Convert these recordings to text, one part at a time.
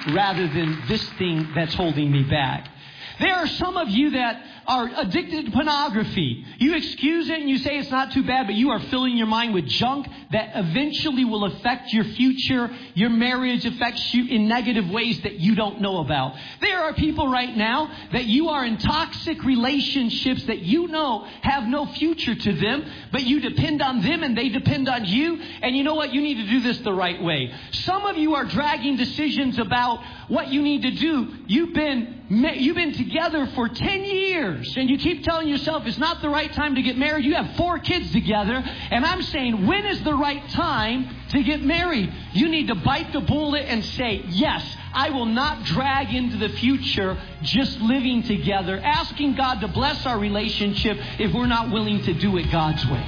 rather than this thing that's holding me back. There are some of you that are addicted to pornography. You excuse it and you say it's not too bad, but you are filling your mind with junk that eventually will affect your future. Your marriage affects you in negative ways that you don't know about. There are people right now that you are in toxic relationships that you know have no future to them, but you depend on them and they depend on you. And you know what? You need to do this the right way. Some of you are dragging decisions about what you need to do. You've been together for 10 years and you keep telling yourself it's not the right time to get married. You have 4 kids together, and I'm saying, when is the right time to get married? You need to bite the bullet and say, yes, I will not drag into the future just living together, asking God to bless our relationship if we're not willing to do it God's way.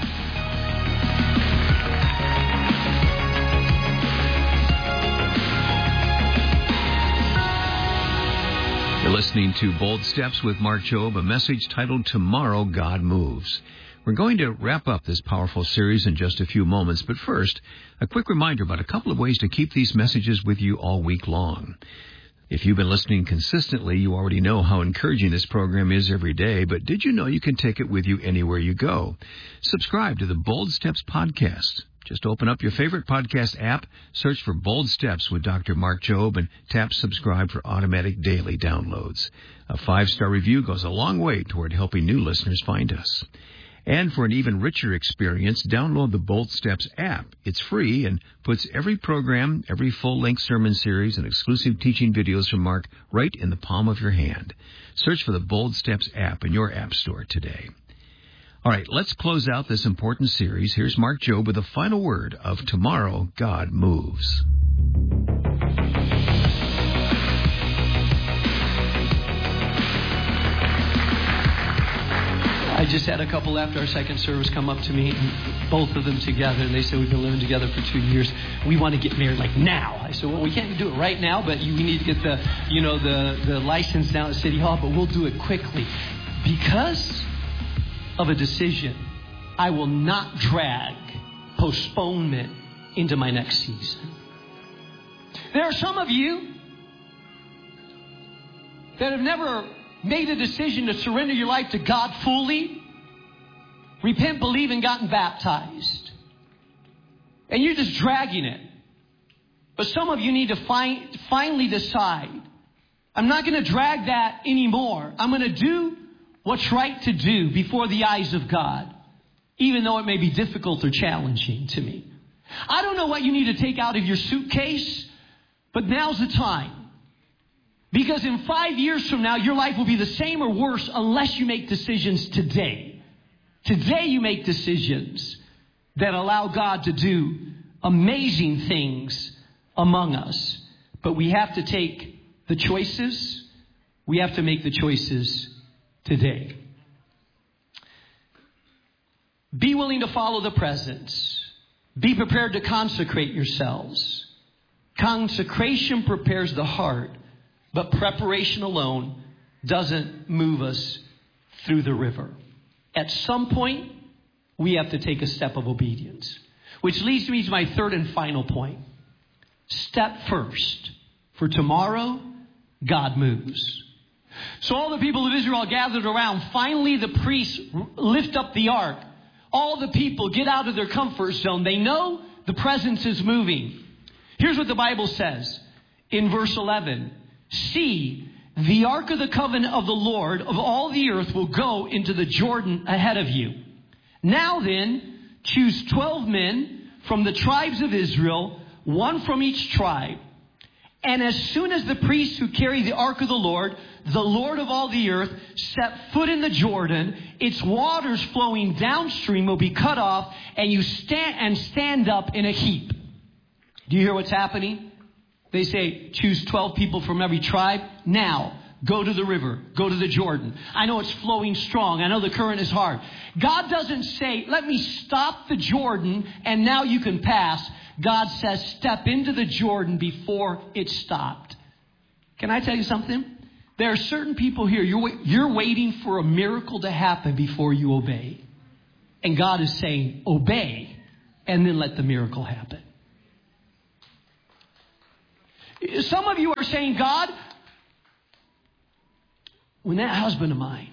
You're listening to Bold Steps with Mark Jobe, a message titled Tomorrow God Moves. We're going to wrap up this powerful series in just a few moments, but first, a quick reminder about a couple of ways to keep these messages with you all week long. If you've been listening consistently, you already know how encouraging this program is every day, but did you know you can take it with you anywhere you go? Subscribe to the Bold Steps podcast. Just open up your favorite podcast app, search for Bold Steps with Dr. Mark Jobe, and tap subscribe for automatic daily downloads. A 5-star review goes a long way toward helping new listeners find us. And for an even richer experience, download the Bold Steps app. It's free and puts every program, every full-length sermon series, and exclusive teaching videos from Mark right in the palm of your hand. Search for the Bold Steps app in your app store today. All right, let's close out this important series. Here's Mark Jobe with the final word of Tomorrow God Moves. I just had a couple after our second service come up to me, and both of them together, and they said, we've been living together for 2 years. We want to get married like now. I said, well, we can't do it right now, but we need to get the license down at City Hall, but we'll do it quickly. Because of a decision, I will not drag postponement into my next season. There are some of you that have never made a decision to surrender your life to God fully, repent, believe, and gotten baptized. And you're just dragging it. But some of you need to finally decide, I'm not going to drag that anymore. I'm going to do what's right to do before the eyes of God, even though it may be difficult or challenging to me. I don't know what you need to take out of your suitcase, but now's the time. Because in 5 years from now, your life will be the same or worse unless you make decisions today. Today you make decisions that allow God to do amazing things among us. But we have to take the choices. We have to make the choices today. Be willing to follow the presence. Be prepared to consecrate yourselves. Consecration prepares the heart, but preparation alone doesn't move us through the river. At some point, we have to take a step of obedience, which leads me to my third and final point. Step first. For tomorrow, God moves. So all the people of Israel gathered around. Finally, the priests lift up the ark. All the people get out of their comfort zone. They know the presence is moving. Here's what the Bible says in verse 11. See, the ark of the covenant of the Lord of all the earth will go into the Jordan ahead of you. Now then, choose 12 men from the tribes of Israel, one from each tribe. And as soon as the priests who carry the ark of the Lord of all the earth, set foot in the Jordan, its waters flowing downstream will be cut off, and you stand up in a heap. Do you hear what's happening? They say, choose 12 people from every tribe. Now, go to the river. Go to the Jordan. I know it's flowing strong. I know the current is hard. God doesn't say, let me stop the Jordan and now you can pass. God says, step into the Jordan before it stopped. Can I tell you something? There are certain people here, you're waiting for a miracle to happen before you obey. And God is saying, obey, and then let the miracle happen. Some of you are saying, God, when that husband of mine,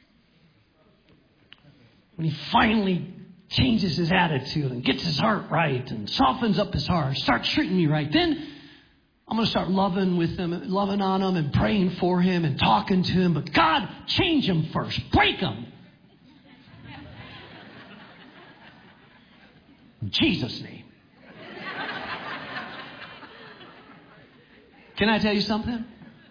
when he finally changes his attitude and gets his heart right and softens up his heart, starts treating me right, then I'm going to start loving with him, loving on him and praying for him and talking to him. But God, change him first. Break him. In Jesus' name. Can I tell you something?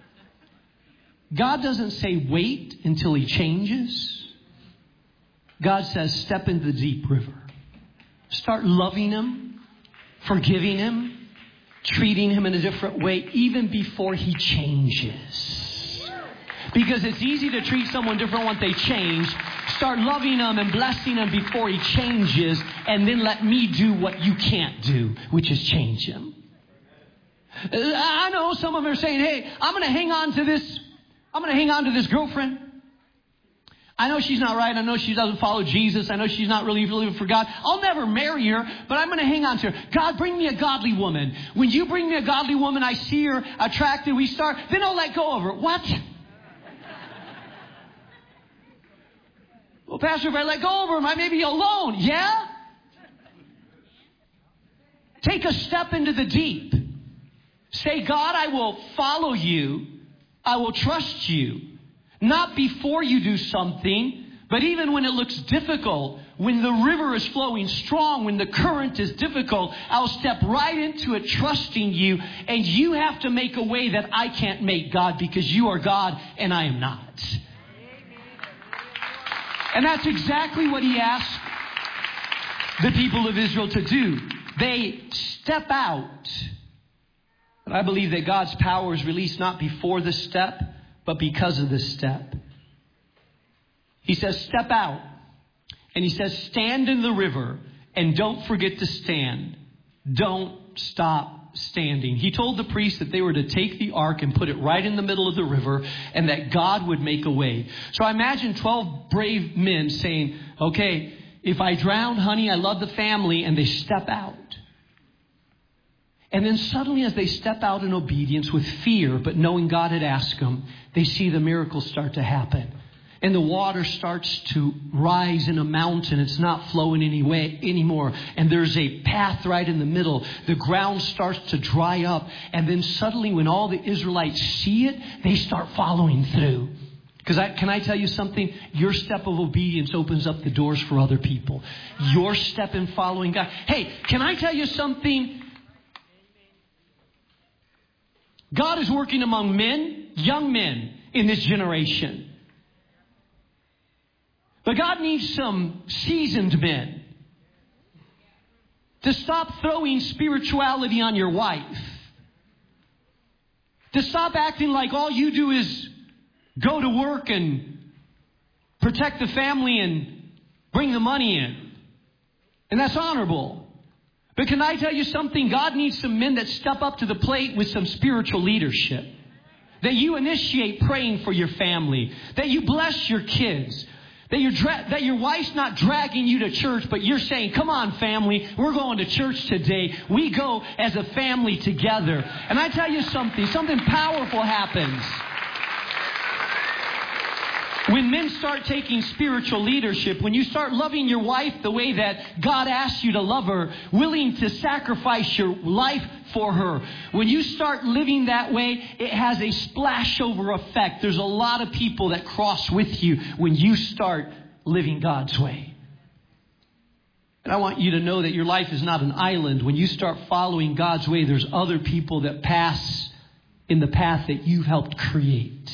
God doesn't say wait until he changes. God says step into the deep river. Start loving him, forgiving him, treating him in a different way even before he changes. Because it's easy to treat someone different once they change. Start loving them and blessing them before he changes, and then let me do what you can't do, which is change him. I know some of them are saying, hey, I'm going to hang on to this girlfriend. I know she's not right. I know she doesn't follow Jesus. I know she's not really living for God. I'll never marry her, but I'm going to hang on to her. God, bring me a godly woman. When you bring me a godly woman, I see her attracted. Then I'll let go of her. What? Well, Pastor, if I let go of her, I may be alone. Yeah? Take a step into the deep. Say, God, I will follow you. I will trust you. Not before you do something, but even when it looks difficult, when the river is flowing strong, when the current is difficult, I'll step right into it trusting you. And you have to make a way that I can't make, God, because you are God and I am not. And that's exactly what he asked the people of Israel to do. They step out. But I believe that God's power is released not before the step, but because of this step. He says, step out. And he says, stand in the river and don't forget to stand. Don't stop standing. He told the priests that they were to take the ark and put it right in the middle of the river and that God would make a way. So I imagine 12 brave men saying, okay, if I drown, honey, I love the family, and they step out. And then suddenly as they step out in obedience with fear, but knowing God had asked them, they see the miracles start to happen. And the water starts to rise in a mountain. It's not flowing anymore. And there's a path right in the middle. The ground starts to dry up. And then suddenly when all the Israelites see it, they start following through. Because can I tell you something? Your step of obedience opens up the doors for other people. Your step in following God. Hey, can I tell you something? God is working among men, young men in this generation. But God needs some seasoned men to stop throwing spirituality on your wife. To stop acting like all you do is go to work and protect the family and bring the money in. And that's honorable. But can I tell you something? God needs some men that step up to the plate with some spiritual leadership. That you initiate praying for your family. That you bless your kids. That your wife's not dragging you to church, but you're saying, come on, family, we're going to church today. We go as a family together. And I tell you something powerful happens. When men start taking spiritual leadership, when you start loving your wife the way that God asked you to love her, willing to sacrifice your life for her, when you start living that way, it has a splashover effect. There's a lot of people that cross with you when you start living God's way. And I want you to know that your life is not an island. When you start following God's way, there's other people that pass in the path that you've helped create.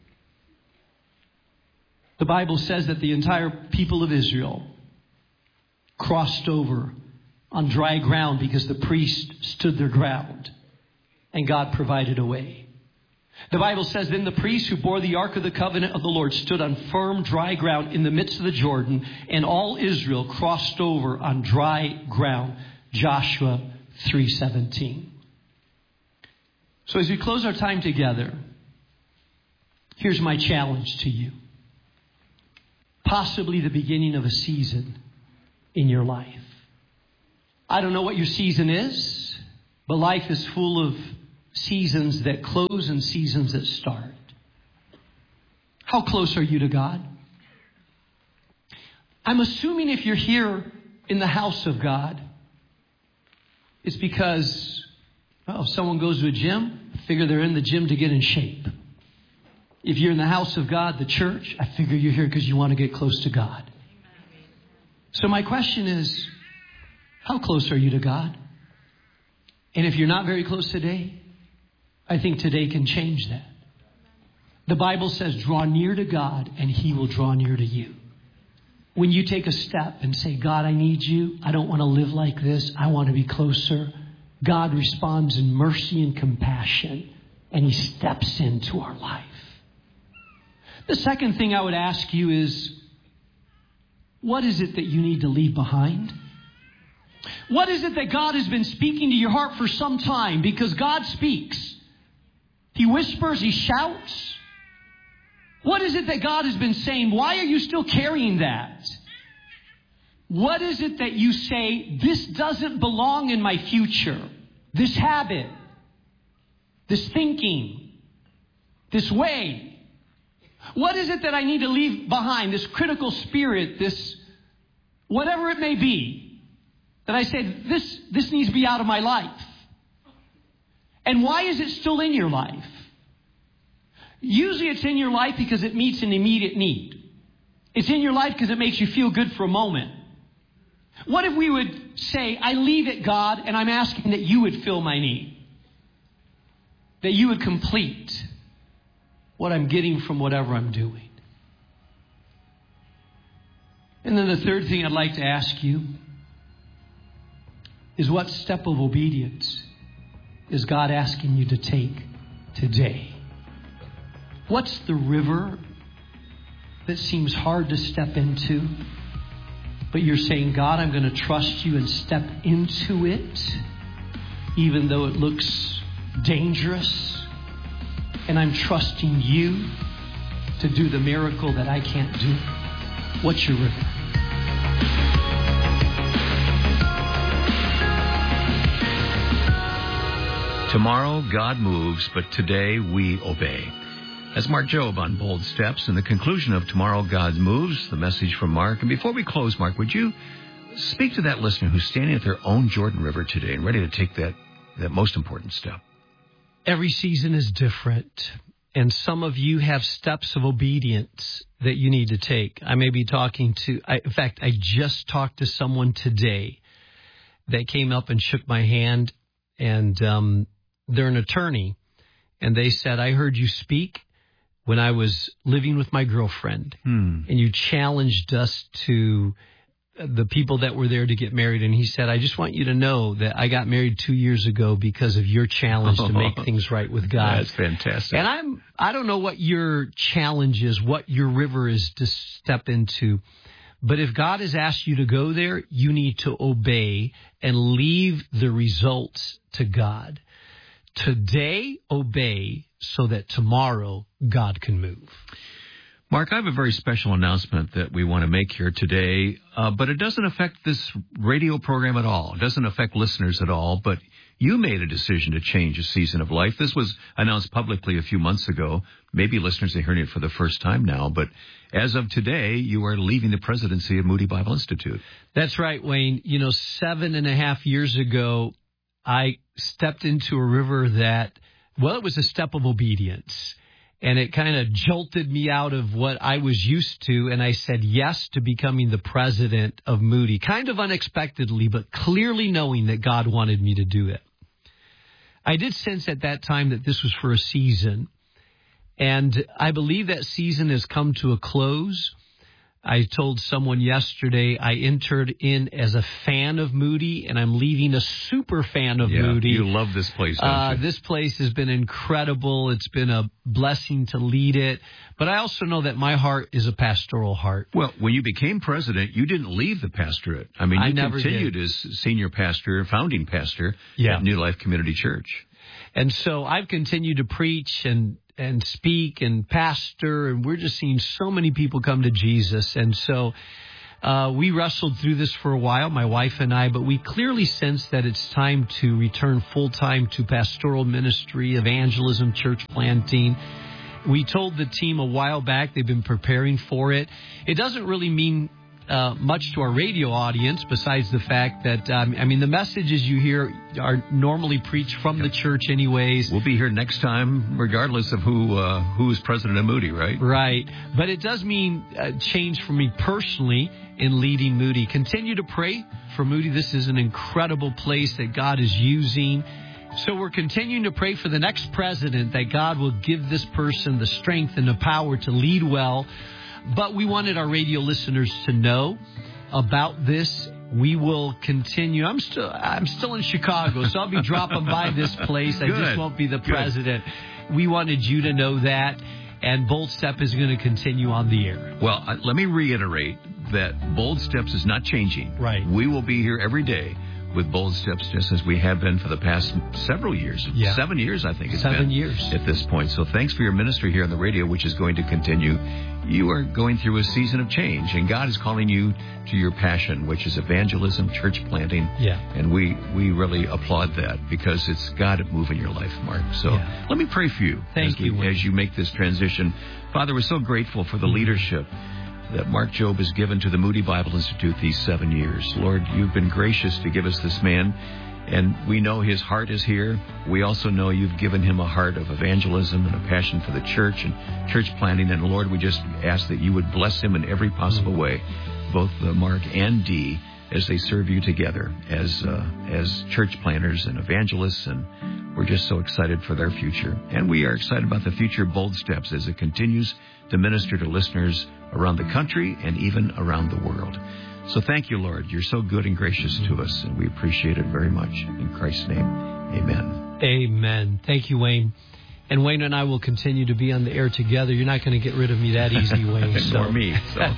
The Bible says that the entire people of Israel crossed over on dry ground because the priest stood their ground and God provided a way. The Bible says, then the priests who bore the ark of the covenant of the Lord stood on firm dry ground in the midst of the Jordan, and all Israel crossed over on dry ground. Joshua 3:17. So as we close our time together, here's my challenge to you. Possibly the beginning of a season in your life. I don't know what your season is, but life is full of seasons that close and seasons that start. How close are you to God? I'm assuming if you're here in the house of God, it's because, if someone goes to a gym, I figure they're in the gym to get in shape. If you're in the house of God, the church, I figure you're here because you want to get close to God. So my question is, how close are you to God? And if you're not very close today, I think today can change that. The Bible says, draw near to God and He will draw near to you. When you take a step and say, God, I need you. I don't want to live like this. I want to be closer. God responds in mercy and compassion, and He steps into our life. The second thing I would ask you is, what is it that you need to leave behind? What is it that God has been speaking to your heart for some time? Because God speaks. He whispers, He shouts. What is it that God has been saying? Why are you still carrying that? What is it that you say, this doesn't belong in my future? This habit, this thinking, this way. What is it that I need to leave behind? This critical spirit, this whatever it may be, that I say, this needs to be out of my life. And why is it still in your life? Usually it's in your life because it meets an immediate need. It's in your life because it makes you feel good for a moment. What if we would say, I leave it, God, and I'm asking that you would fill my need? That you would complete what I'm getting from whatever I'm doing. And then the third thing I'd like to ask you is, what step of obedience is God asking you to take today? What's the river that seems hard to step into, but you're saying, God, I'm going to trust you and step into it, even though it looks dangerous, and I'm trusting you to do the miracle that I can't do? What's your river? Tomorrow, God moves, but today we obey. That's Mark Jobe on Bold Steps. In the conclusion of Tomorrow, God Moves, the message from Mark. And before we close, Mark, would you speak to that listener who's standing at their own Jordan River today and ready to take that most important step? Every season is different. And some of you have steps of obedience that you need to take. I may be talking to, in fact, I just talked to someone today that came up and shook my hand, and they're an attorney. And they said, I heard you speak when I was living with my girlfriend, and you challenged us to the people that were there to get married. And he said, I just want you to know that I got married 2 years ago because of your challenge to make things right with God. That's fantastic. And I don't know what your challenge is, what your river is to step into. But if God has asked you to go there, you need to obey and leave the results to God. Today, obey so that tomorrow God can move. Mark, I have a very special announcement that we want to make here today, but it doesn't affect this radio program at all. It doesn't affect listeners at all, but you made a decision to change a season of life. This was announced publicly a few months ago. Maybe listeners are hearing it for the first time now, but as of today, you are leaving the presidency of Moody Bible Institute. That's right, Wayne. 7.5 years ago, I stepped into a river that, it was a step of obedience. And it kind of jolted me out of what I was used to. And I said yes to becoming the president of Moody, kind of unexpectedly, but clearly knowing that God wanted me to do it. I did sense at that time that this was for a season. And I believe that season has come to a close. I told someone yesterday I entered in as a fan of Moody, and I'm leaving a super fan of Moody. You love this place, don't you? This place has been incredible. It's been a blessing to lead it. But I also know that my heart is a pastoral heart. Well, when you became president, you didn't leave the pastorate. I mean, you continued as senior pastor, founding pastor at New Life Community Church. And so I've continued to preach and speak and pastor, and we're just seeing so many people come to Jesus. And so We wrestled through this for a while, my wife and I, but we clearly sense that it's time to return full-time to pastoral ministry, evangelism, church planting. We told the team a while back, they've been preparing for it. It doesn't really mean much to our radio audience besides the fact that, the messages you hear are normally preached from the church anyways. We'll be here next time regardless of who's president of Moody, right? Right. But it does mean change for me personally in leading Moody. Continue to pray for Moody. This is an incredible place that God is using. So we're continuing to pray for the next president, that God will give this person the strength and the power to lead well. But we wanted our radio listeners to know about this. We will continue. I'm still in Chicago, so I'll be dropping by this place. I just won't be the president. We wanted you to know that, and Bold Step is going to continue on the air. Well, let me reiterate that Bold Steps is not changing. Right. We will be here every day with Bold Steps, just as we have been for the past several years. Yeah. 7 years, I think it's 7 been years at this point. So thanks for your ministry here on the radio, which is going to continue. You are going through a season of change, and God is calling you to your passion, which is evangelism, church planting. Yeah. And we really applaud that, because it's God to move in your life, Mark. So let me pray for you. Thank you. As you make this transition. Father, we're so grateful for the leadership that Mark Jobe has given to the Moody Bible Institute these 7 years. Lord, you've been gracious to give us this man, and we know his heart is here. We also know you've given him a heart of evangelism and a passion for the church and church planting. And Lord, we just ask that you would bless him in every possible way, both Mark and Dee, as they serve you together as church planters and evangelists. And we're just so excited for their future. And we are excited about the future of Bold Steps as it continues to minister to listeners around the country and even around the world. So thank you, Lord. You're so good and gracious to us, and we appreciate it very much. In Christ's name, amen. Amen. Thank you, Wayne. And Wayne and I will continue to be on the air together. You're not going to get rid of me that easy, Wayne. Nor me. So.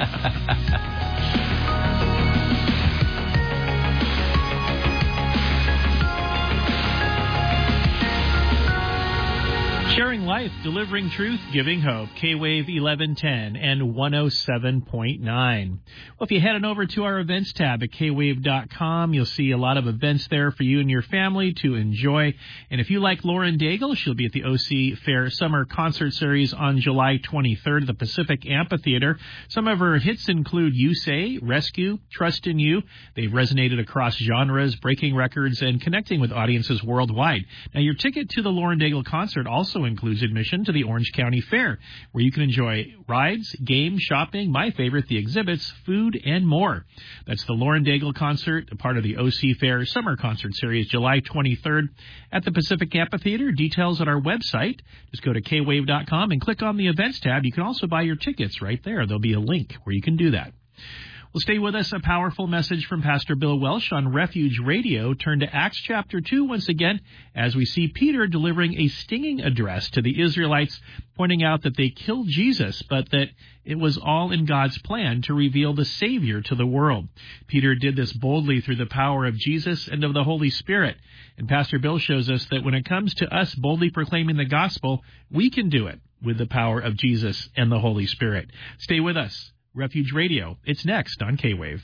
Sharing life, delivering truth, giving hope. K-Wave 1110 and 107.9. Well, if you head on over to our events tab at kwave.com, you'll see a lot of events there for you and your family to enjoy. And if you like Lauren Daigle, she'll be at the OC Fair Summer Concert Series on July 23rd at the Pacific Amphitheater. Some of her hits include You Say, Rescue, Trust in You. They've resonated across genres, breaking records, and connecting with audiences worldwide. Now, your ticket to the Lauren Daigle concert also includes admission to the Orange County Fair, where you can enjoy rides, games, shopping, my favorite, the exhibits, food, and more. That's the Lauren Daigle concert, a part of the OC Fair Summer Concert Series, July 23rd at the Pacific Amphitheater. Details at our website. Just go to kwave.com and click on the events tab. You can also buy your tickets right there. There'll be a link where you can do that. Well, stay with us. A powerful message from Pastor Bill Welsh on Refuge Radio. Turn to Acts chapter 2 once again as we see Peter delivering a stinging address to the Israelites, pointing out that they killed Jesus, but that it was all in God's plan to reveal the Savior to the world. Peter did this boldly through the power of Jesus and of the Holy Spirit. And Pastor Bill shows us that when it comes to us boldly proclaiming the gospel, we can do it with the power of Jesus and the Holy Spirit. Stay with us. Refuge Radio. It's next on K-Wave.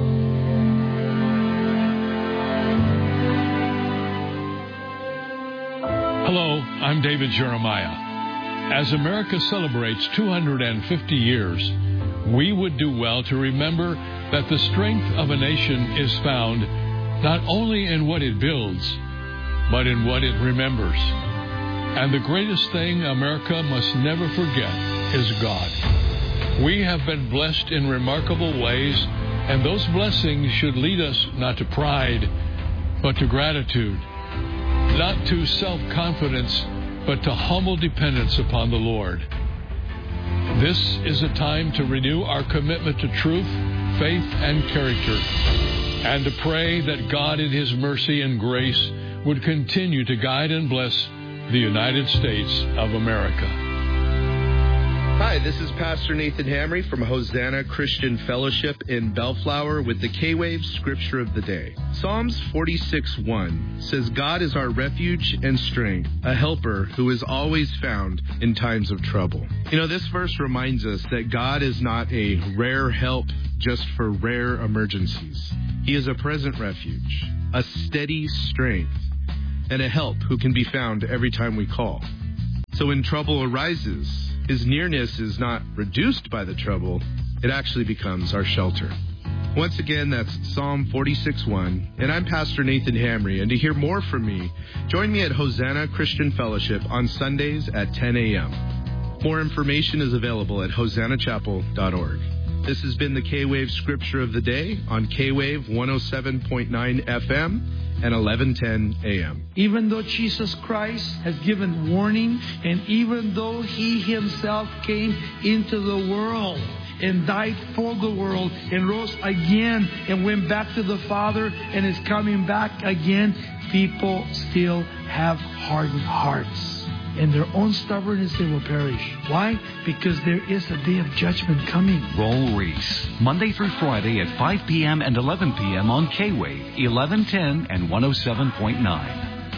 Hello, I'm David Jeremiah. As America celebrates 250 years, we would do well to remember that the strength of a nation is found not only in what it builds, but in what it remembers. And the greatest thing America must never forget is God. We have been blessed in remarkable ways, and those blessings should lead us not to pride, but to gratitude, not to self-confidence, but to humble dependence upon the Lord. This is a time to renew our commitment to truth, faith, and character, and to pray that God in His mercy and grace would continue to guide and bless the United States of America. Hi, this is Pastor Nathan Hamry from Hosanna Christian Fellowship in Bellflower with the K-Wave Scripture of the Day. Psalms 46:1 says, God is our refuge and strength, a helper who is always found in times of trouble. You know, this verse reminds us that God is not a rare help just for rare emergencies. He is a present refuge, a steady strength, and a help who can be found every time we call. So when trouble arises, His nearness is not reduced by the trouble, it actually becomes our shelter. Once again, that's Psalm 46:1, and I'm Pastor Nathan Hamry, and to hear more from me, join me at Hosanna Christian Fellowship on Sundays at 10 a.m. More information is available at hosannachapel.org. This has been the K-Wave Scripture of the Day on K-Wave 107.9 FM and 1110 a.m. Even though Jesus Christ has given warning, and even though He Himself came into the world and died for the world and rose again and went back to the Father and is coming back again, people still have hardened hearts. And their own stubbornness, they will perish. Why? Because there is a day of judgment coming. Roll Reese, Monday through Friday at 5 p.m. and 11 p.m. on K-Wave, 1110 and 107.9.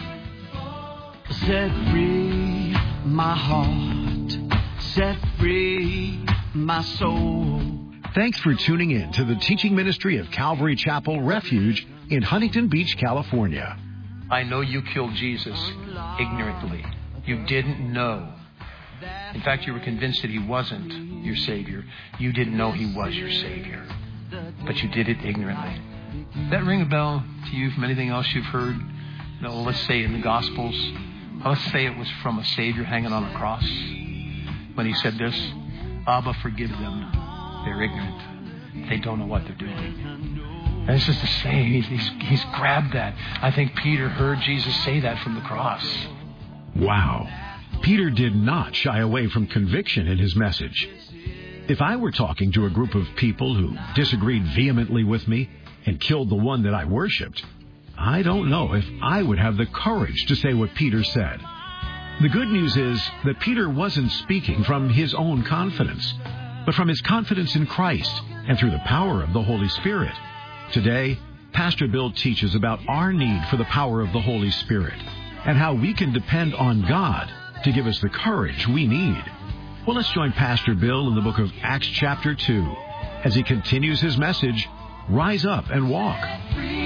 Set free my heart, set free my soul. Thanks for tuning in to the teaching ministry of Calvary Chapel Refuge in Huntington Beach, California. I know you killed Jesus ignorantly. You didn't know. In fact, you were convinced that He wasn't your Savior. You didn't know He was your Savior. But you did it ignorantly. That ring a bell to you from anything else you've heard? No, let's say in the Gospels. Let's say it was from a Savior hanging on a cross. When He said this, Abba, forgive them. They're ignorant. They don't know what they're doing. And it's just the same. He's grabbed that. I think Peter heard Jesus say that from the cross. Wow. Peter did not shy away from conviction in his message. If I were talking to a group of people who disagreed vehemently with me and killed the one that I worshipped, I don't know if I would have the courage to say what Peter said. The good news is that Peter wasn't speaking from his own confidence, but from his confidence in Christ and through the power of the Holy Spirit. Today, Pastor Bill teaches about our need for the power of the Holy Spirit and how we can depend on God to give us the courage we need. Well, let's join Pastor Bill in the book of Acts chapter 2 as he continues his message, Rise Up and Walk.